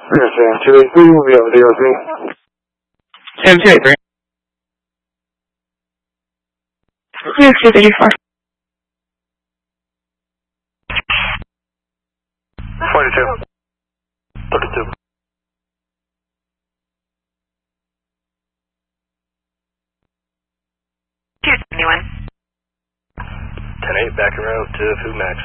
Yes, 283 will be on DOC. 7283. Yes, 284. 42. 32. 271. 10-8, back around to Food Max.